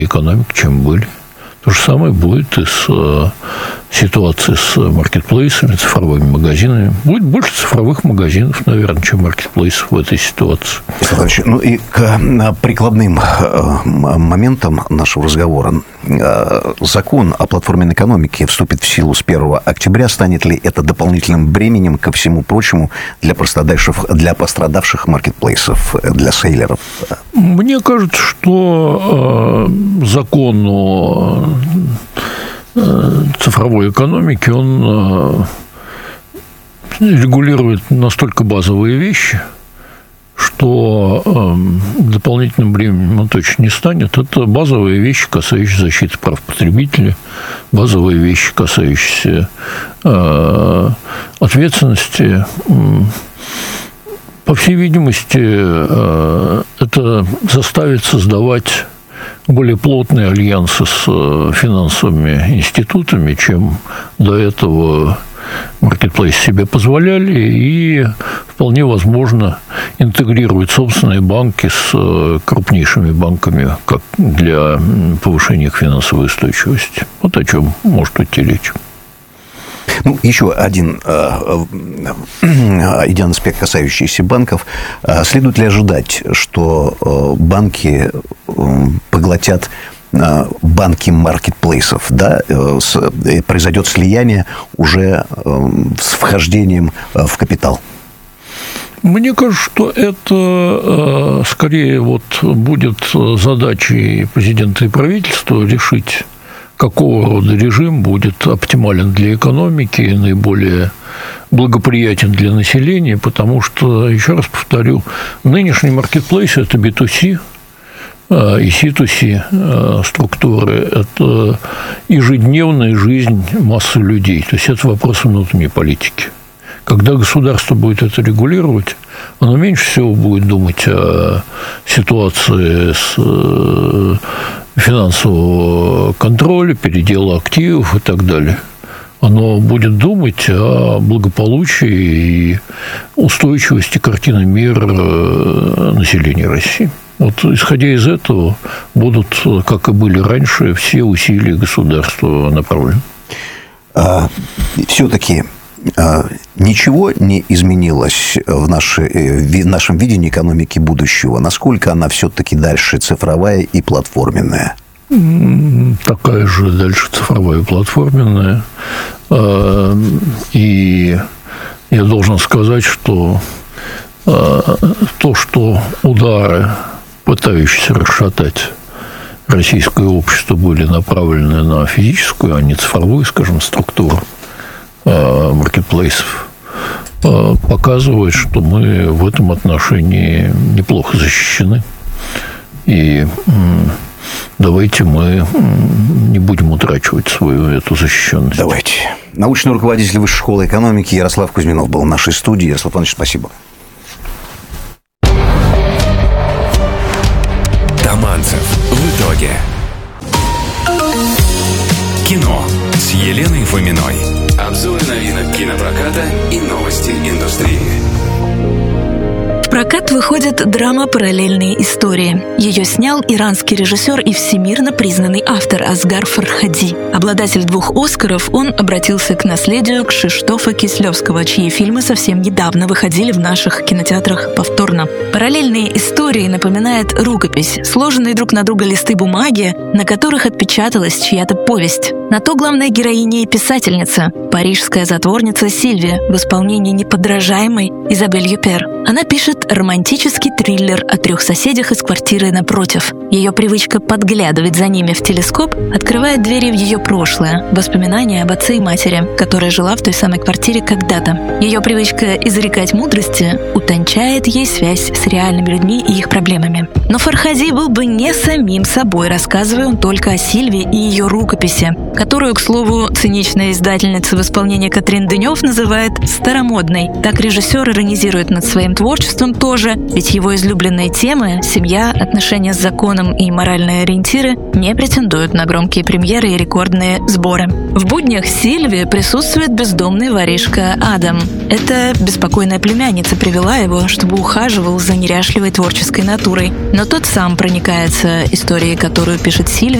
экономики, чем были. То же самое будет и с ситуацией с маркетплейсами, цифровыми магазинами. Будет больше цифровых магазинов, наверное, чем маркетплейсов в этой ситуации. Ну и к прикладным моментам нашего разговора. Закон о платформенной экономике вступит в силу с 1 октября. Станет ли это дополнительным бременем ко всему прочему для пострадавших маркетплейсов, для сейлеров? Мне кажется, что закон о цифровой экономики, он регулирует настолько базовые вещи, что дополнительным бременем он точно не станет. Это базовые вещи, касающиеся защиты прав потребителя, базовые вещи, касающиеся ответственности. По всей видимости, это заставит создавать более плотные альянсы с финансовыми институтами, чем до этого маркетплейсы себе позволяли, и вполне возможно интегрировать собственные банки с крупнейшими банками как для повышения их финансовой устойчивости. Вот о чем может идти речь. Ну, еще один аспект, касающийся банков. Следует ли ожидать, что банки поглотят банки маркетплейсов, да? Произойдет слияние уже с вхождением в капитал? Мне кажется, что это скорее будет задачей президента и правительства решить, какого рода режим будет оптимален для экономики и наиболее благоприятен для населения, потому что, еще раз повторю, нынешний маркетплейс – это B2C и C2C структуры, это ежедневная жизнь массы людей, то есть это вопрос внутренней политики. Когда государство будет это регулировать, оно меньше всего будет думать о ситуации с финансового контроля, передела активов и так далее. Оно будет думать о благополучии и устойчивости картины мира населения России. Вот, исходя из этого, будут, как и были раньше, все усилия государства направлены. Все-таки ничего не изменилось в нашем видении экономики будущего? Насколько она все-таки дальше цифровая и платформенная? Такая же дальше цифровая и платформенная. И я должен сказать, что то, что удары, пытающиеся расшатать российское общество, были направлены на физическую, а не цифровую, скажем, структуру маркетплейсов, показывает, что мы в этом отношении неплохо защищены. И давайте мы не будем утрачивать свою эту защищенность. Давайте. Научный руководитель Высшей школы экономики Ярослав Кузьминов был в нашей студии. Ярослав Иванович, спасибо. Таманцев. В итоге. Кино с Еленой Фоминой. Обзоры новинок кинопроката и новости индустрии. В прокат выходит драма «Параллельные истории». Ее снял иранский режиссер и всемирно признанный автор Асгар Фархади. Обладатель 2 «Оскаров», он обратился к наследию Кшиштофа Кислевского, чьи фильмы совсем недавно выходили в наших кинотеатрах повторно. «Параллельные истории» напоминает рукопись, сложенные друг на друга листы бумаги, на которых отпечаталась чья-то повесть. На то главная героиня и писательница, парижская затворница Сильвия в исполнении неподражаемой Изабель Юпер. Она пишет романтический триллер о 3 соседях из квартиры напротив. Ее привычка подглядывать за ними в телескоп открывает двери в ее прошлое, воспоминания об отце и матери, которая жила в той самой квартире когда-то. Ее привычка изрекать мудрости утончает ей связь с реальными людьми и их проблемами. Но Фархади был бы не самим собой, рассказывая он только о Сильвии и ее рукописи, которую, к слову, циничная издательница в исполнении Катрин Денёв называет старомодной. Так режиссер иронизирует над своим творчеством тоже, ведь его излюбленные темы — семья, отношения с законом и моральные ориентиры — не претендуют на громкие премьеры и рекордные сборы. В буднях Сильви присутствует бездомный воришка Адам. Эта беспокойная племянница привела его, чтобы ухаживал за неряшливой творческой натурой. Но тот сам проникается историей, которую пишет Сильви,